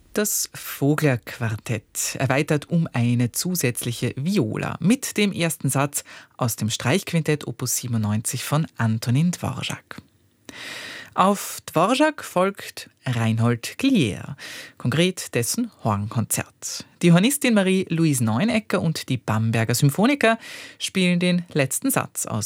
Das Vogler-Quartett erweitert um eine zusätzliche Viola mit dem ersten Satz aus dem Streichquintett Opus 97 von Antonin Dvorak. Auf Dvorak folgt Reinhold Glier, konkret dessen Hornkonzert. Die Hornistin Marie-Louise Neunecker und die Bamberger Symphoniker spielen den letzten Satz aus